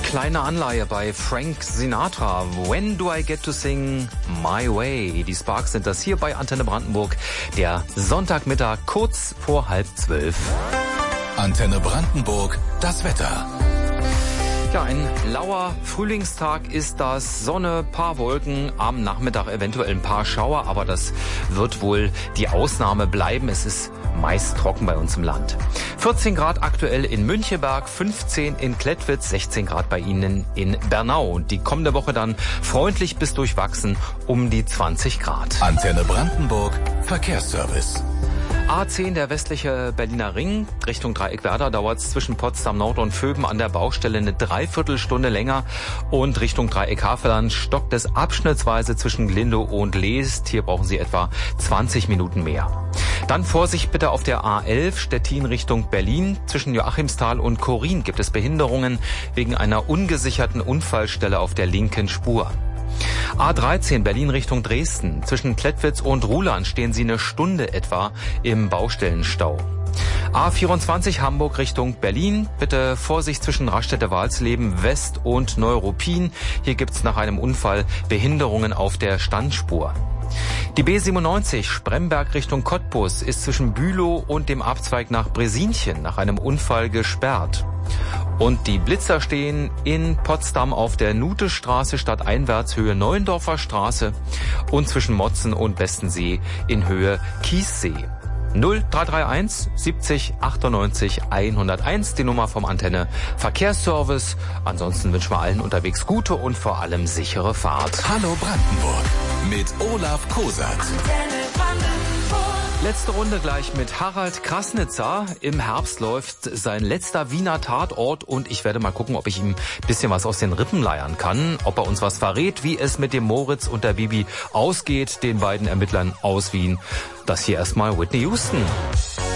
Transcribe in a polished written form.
kleine Anleihe bei Frank Sinatra. When do I get to sing my way? Die Sparks sind das hier bei Antenne Brandenburg. Der Sonntagmittag kurz vor 11:30. Antenne Brandenburg, das Wetter. Ja, ein lauer Frühlingstag ist das. Sonne, paar Wolken, am Nachmittag eventuell ein paar Schauer, aber das wird wohl die Ausnahme bleiben. Es ist meist trocken bei uns im Land. 14 Grad aktuell in Müncheberg, 15 in Klettwitz, 16 Grad bei Ihnen in Bernau. Und die kommende Woche dann freundlich bis durchwachsen um die 20 Grad. Antenne Brandenburg, Verkehrsservice. A10, der westliche Berliner Ring, Richtung Dreieckwerder, dauert es zwischen Potsdam Nord und Vöben an der Baustelle eine Dreiviertelstunde länger. Und Richtung Dreieck Havelland stockt es abschnittsweise zwischen Glindow und Leest. Hier brauchen Sie etwa 20 Minuten mehr. Dann Vorsicht bitte auf der A11, Stettin Richtung Berlin. Zwischen Joachimsthal und Korin gibt es Behinderungen wegen einer ungesicherten Unfallstelle auf der linken Spur. A13 Berlin Richtung Dresden. Zwischen Klettwitz und Ruhland stehen Sie eine Stunde etwa im Baustellenstau. A24 Hamburg Richtung Berlin. Bitte Vorsicht zwischen Raststätte-Walsleben West und Neuruppin. Hier gibt's nach einem Unfall Behinderungen auf der Standspur. Die B97 Spremberg Richtung Cottbus ist zwischen Bülow und dem Abzweig nach Bresinchen nach einem Unfall gesperrt. Und die Blitzer stehen in Potsdam auf der Nutestraße stadteinwärts Höhe Neuendorfer Straße und zwischen Motzen und Westensee in Höhe Kiessee. 0331 70 98 101, die Nummer vom Antenne Verkehrsservice. Ansonsten wünschen wir allen unterwegs gute und vor allem sichere Fahrt. Hallo Brandenburg mit Olaf Kosat. Letzte Runde gleich mit Harald Krasnitzer. Im Herbst läuft sein letzter Wiener Tatort und ich werde mal gucken, ob ich ihm ein bisschen was aus den Rippen leiern kann, ob er uns was verrät, wie es mit dem Moritz und der Bibi ausgeht, den beiden Ermittlern aus Wien. Das hier erstmal Whitney Houston.